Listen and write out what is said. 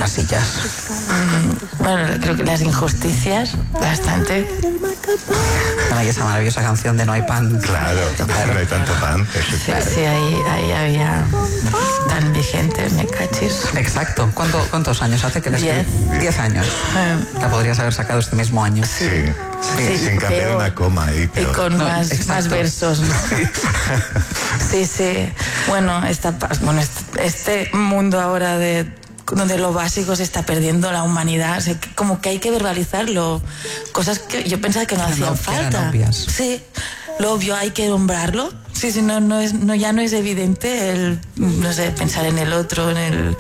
casillas. Bueno, creo que las injusticias, bastante. Bueno, y esa maravillosa canción de No hay pan. Claro, no hay tanto pan. Sí, ahí había tan vigente, me cachis. Exacto. ¿Cuántos años hace que la escribí? 10 años. La podrías haber sacado este mismo año. Sí, sin cambiar una coma ahí. Y con más versos, ¿no? Sí. Bueno, este mundo ahora donde lo básico se está perdiendo, la humanidad, o sea, como que hay que verbalizarlo, cosas que yo pensaba que no hacían falta. Sí, lo obvio hay que nombrarlo. Sí, no, ya no es evidente el, no sé, pensar en el otro, en el